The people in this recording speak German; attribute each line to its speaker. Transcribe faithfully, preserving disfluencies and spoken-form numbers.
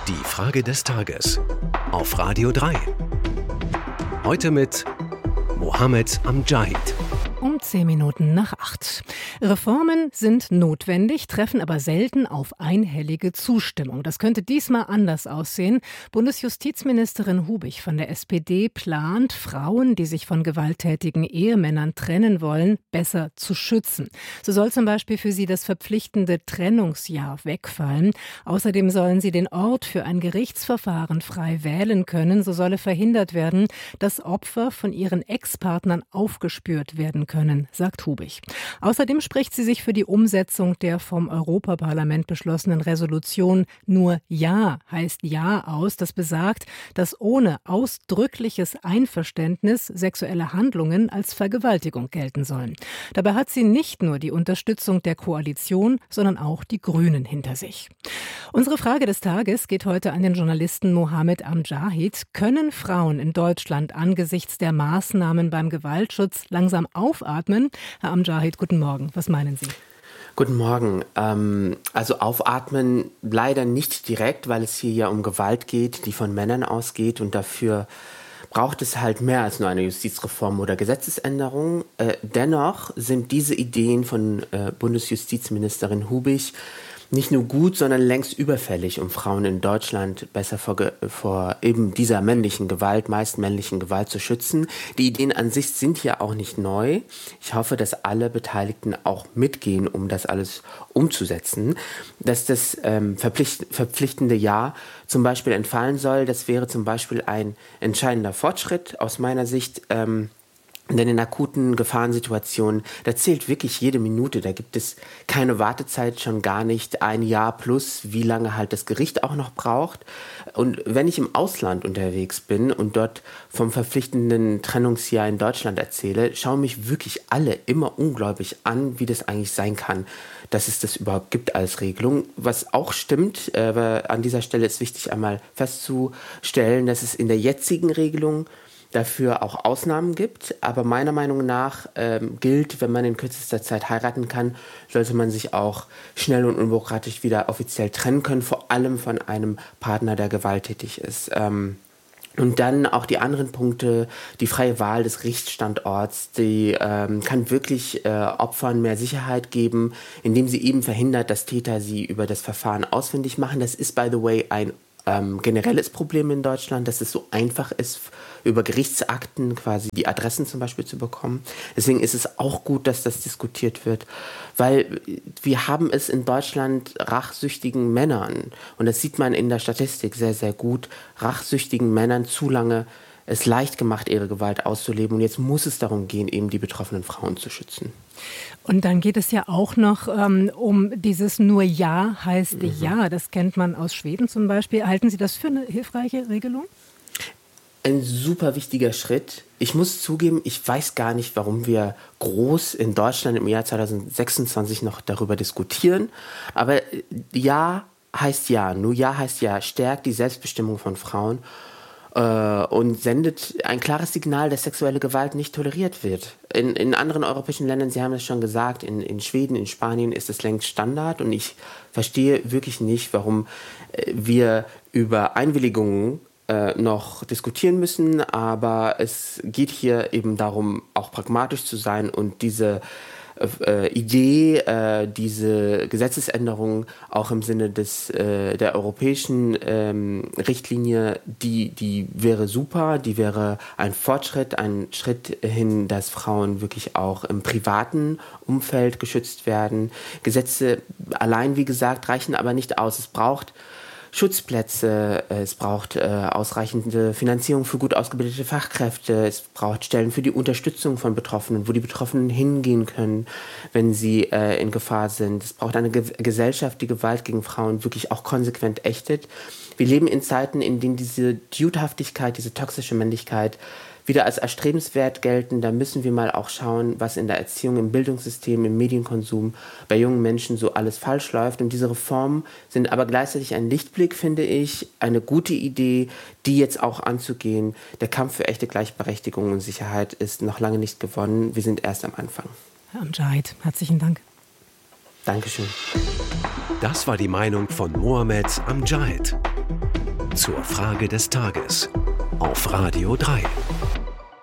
Speaker 1: Die Frage des Tages auf Radio drei. Heute mit Mohammed Amjahid.
Speaker 2: Um zehn Minuten nach acht. Reformen sind notwendig, treffen aber selten auf einhellige Zustimmung. Das könnte diesmal anders aussehen. Bundesjustizministerin Hubich von der S P D plant, Frauen, die sich von gewalttätigen Ehemännern trennen wollen, besser zu schützen. So soll zum Beispiel für sie das verpflichtende Trennungsjahr wegfallen. Außerdem sollen sie den Ort für ein Gerichtsverfahren frei wählen können. So solle verhindert werden, dass Opfer von ihren Ex-Partnern aufgespürt werden können, sagt Hubich. Außerdem spricht sie sich für die Umsetzung der vom Europaparlament beschlossenen Resolution Nur Ja heißt Ja aus. Das besagt, dass ohne ausdrückliches Einverständnis sexuelle Handlungen als Vergewaltigung gelten sollen. Dabei hat sie nicht nur die Unterstützung der Koalition, sondern auch die Grünen hinter sich. Unsere Frage des Tages geht heute an den Journalisten Mohammed Amjahid. Können Frauen in Deutschland angesichts der Maßnahmen beim Gewaltschutz langsam aufatmen? Herr Amjahid, guten Morgen. Was meinen Sie?
Speaker 3: Guten Morgen. Ähm, also aufatmen leider nicht direkt, weil es hier ja um Gewalt geht, die von Männern ausgeht, und dafür braucht es halt mehr als nur eine Justizreform oder Gesetzesänderung. Äh, dennoch sind diese Ideen von äh, Bundesjustizministerin Hubich nicht nur gut, sondern längst überfällig, um Frauen in Deutschland besser vor, vor eben dieser männlichen Gewalt, meist männlichen Gewalt zu schützen. Die Ideen an sich sind ja auch nicht neu. Ich hoffe, dass alle Beteiligten auch mitgehen, um das alles umzusetzen. Dass das ähm, verpflicht, verpflichtende Jahr zum Beispiel entfallen soll, das wäre zum Beispiel ein entscheidender Fortschritt aus meiner Sicht. Ähm, Denn in akuten Gefahrensituationen, da zählt wirklich jede Minute. Da gibt es keine Wartezeit, schon gar nicht ein Jahr plus, wie lange halt das Gericht auch noch braucht. Und wenn ich im Ausland unterwegs bin und dort vom verpflichtenden Trennungsjahr in Deutschland erzähle, schauen mich wirklich alle immer ungläubig an, wie das eigentlich sein kann, dass es das überhaupt gibt als Regelung. Was auch stimmt, äh, aber an dieser Stelle ist wichtig einmal festzustellen, dass es in der jetzigen Regelung dafür auch Ausnahmen gibt, aber meiner Meinung nach ähm, gilt, wenn man in kürzester Zeit heiraten kann, sollte man sich auch schnell und unbürokratisch wieder offiziell trennen können, vor allem von einem Partner, der gewalttätig ist. Ähm, und dann auch die anderen Punkte, die freie Wahl des Gerichtsstandorts, die ähm, kann wirklich äh, Opfern mehr Sicherheit geben, indem sie eben verhindert, dass Täter sie über das Verfahren ausfindig machen. Das ist, by the way, ein Ähm, generelles Problem in Deutschland, dass es so einfach ist, über Gerichtsakten quasi die Adressen zum Beispiel zu bekommen. Deswegen ist es auch gut, dass das diskutiert wird, weil wir haben es in Deutschland rachsüchtigen Männern, und das sieht man in der Statistik sehr, sehr gut, rachsüchtigen Männern zu lange es leicht gemacht, ihre Gewalt auszuleben, und jetzt muss es darum gehen, eben die betroffenen Frauen zu schützen.
Speaker 2: Und dann geht es ja auch noch ähm, um dieses Nur Ja heißt
Speaker 3: Mhm.
Speaker 2: Ja. Das kennt man aus Schweden zum Beispiel. Halten Sie das für eine hilfreiche Regelung?
Speaker 3: Ein super wichtiger Schritt. Ich muss zugeben, ich weiß gar nicht, warum wir groß in Deutschland im Jahr zwanzig sechsundzwanzig noch darüber diskutieren. Aber Ja heißt Ja. Nur Ja heißt Ja. Stärkt die Selbstbestimmung von Frauen und sendet ein klares Signal, dass sexuelle Gewalt nicht toleriert wird. In, in anderen europäischen Ländern, Sie haben es schon gesagt, in, in Schweden, in Spanien ist es längst Standard, und ich verstehe wirklich nicht, warum wir über Einwilligungen äh, noch diskutieren müssen, aber es geht hier eben darum, auch pragmatisch zu sein und diese Äh, Idee, äh, diese Gesetzesänderung auch im Sinne des, äh, der europäischen ähm, Richtlinie, die, die wäre super, die wäre ein Fortschritt, ein Schritt hin, dass Frauen wirklich auch im privaten Umfeld geschützt werden. Gesetze allein, wie gesagt, reichen aber nicht aus. Es braucht Schutzplätze, es braucht äh, ausreichende Finanzierung für gut ausgebildete Fachkräfte, es braucht Stellen für die Unterstützung von Betroffenen, wo die Betroffenen hingehen können, wenn sie äh, in Gefahr sind. Es braucht eine Ge- Gesellschaft, die Gewalt gegen Frauen wirklich auch konsequent ächtet. Wir leben in Zeiten, in denen diese Dude-Haftigkeit, diese toxische Männlichkeit wieder als erstrebenswert gelten. Da müssen wir mal auch schauen, was in der Erziehung, im Bildungssystem, im Medienkonsum bei jungen Menschen so alles falsch läuft. Und diese Reformen sind aber gleichzeitig ein Lichtblick, finde ich, eine gute Idee, die jetzt auch anzugehen. Der Kampf für echte Gleichberechtigung und Sicherheit ist noch lange nicht gewonnen. Wir sind erst am Anfang.
Speaker 2: Herr Amjahid, herzlichen Dank.
Speaker 3: Dankeschön.
Speaker 1: Das war die Meinung von Mohammed Amjahid. zur Frage des Tages auf Radio drei.